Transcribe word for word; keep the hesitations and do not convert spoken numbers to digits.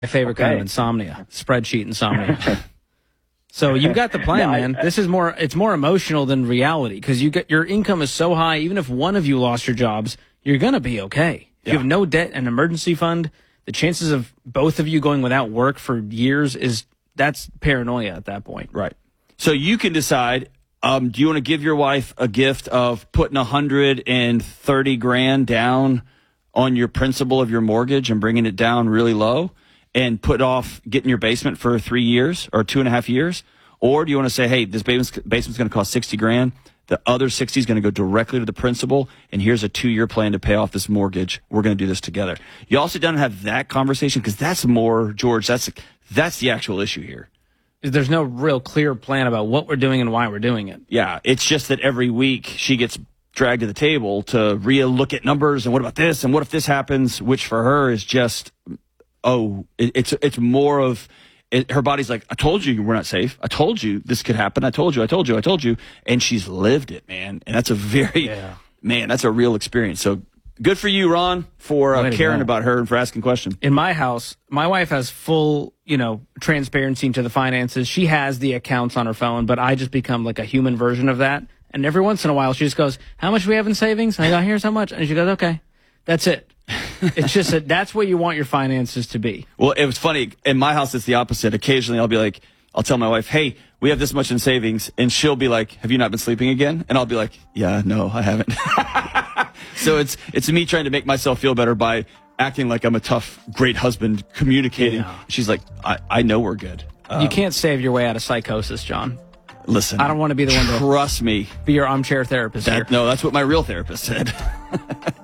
My favorite kind of Okay. insomnia, spreadsheet insomnia. So you got the plan, No, I- man. This is more, it's more emotional than reality because you get, your income is so high, even if one of you lost your jobs, you're going to be okay. If Yeah. you have no debt and emergency fund, the chances of both of you going without work for years is, that's paranoia at that point. Right. So you can decide, um, do you want to give your wife a gift of putting a hundred and thirty grand down on your principal of your mortgage and bringing it down really low and put off getting your basement for three years or two and a half years? Or do you want to say, hey, this basement's, basement's going to cost sixty grand. The other sixty is going to go directly to the principal. And here's a two year plan to pay off this mortgage. We're going to do this together. You also don't have that conversation because that's more, George, that's, that's the actual issue here. There's no real clear plan about what we're doing and why we're doing it. Yeah, it's just that every week she gets dragged to the table to re-look at numbers and what about this and what if this happens, which for her is just, oh, it, it's it's more of, it, her body's like, I told you we're not safe. I told you this could happen. I told you, I told you, I told you. And she's lived it, man. And that's a very, Yeah. man, that's a real experience. So good for you, Ron, for uh, Way to caring go. about her and for asking questions. In my house, my wife has full, you know, transparency into the finances. She has the accounts on her phone, but I just become like a human version of that. And every once in a while, she just goes, how much do we have in savings? And I go, here's how much. And she goes, okay, that's it. It's just that that's what you want your finances to be. Well, it was funny. In my house, it's the opposite. Occasionally, I'll be like, I'll tell my wife, hey, we have this much in savings. And she'll be like, have you not been sleeping again? And I'll be like, yeah, no, I haven't. So it's it's me trying to make myself feel better by acting like I'm a tough, great husband, communicating. Yeah. She's like, I, I know we're good. You can't save your way out of psychosis, John. Listen. I don't want to be the one to Trust me. be your armchair therapist here. That, no, that's what my real therapist said.